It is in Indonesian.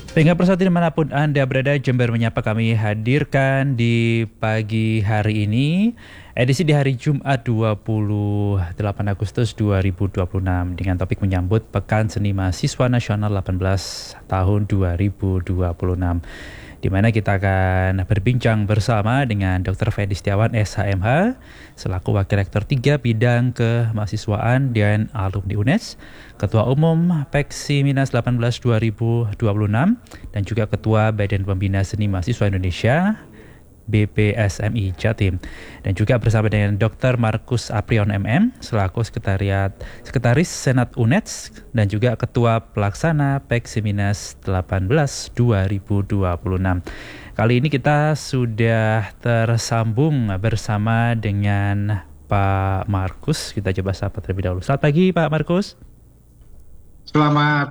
Pendengar Persatu dimanapun Anda berada, Jember Menyapa kami hadirkan di pagi hari ini, edisi di hari Jumat 28 Agustus 2026 dengan topik menyambut Pekan Seni Mahasiswa Nasional 18 tahun 2026. Di mana kita akan berbincang bersama dengan Dr. Fedy Setiawan SHMH selaku Wakil Rektor 3 Bidang Kemahasiswaan dan Alumni UNES, Ketua Umum Peksi Minas 18 2026 dan juga Ketua Badan Pembina Seni Mahasiswa Indonesia BPSMI Jatim, dan juga bersama dengan Dr. Markus Aprion MM selaku Sekretaris Senat UNES dan juga Ketua Pelaksana Peksi Minas 18 2026. Kali ini kita sudah tersambung bersama dengan Pak Markus. Kita coba sapa terlebih dahulu. Selamat pagi Pak Markus. Selamat